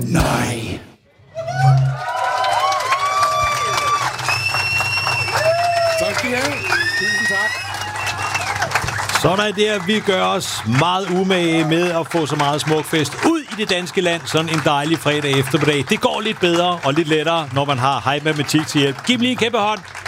Nej. Tak skal I have. Tusind tak. Sådan der, vi gør os meget umage med at få så meget smukfest ud i det danske land, sådan en dejlig fredag eftermiddag. Det går lidt bedre og lidt lettere, når man har hej matematik til hjælp. Giv mig lige en kæmpe hånd.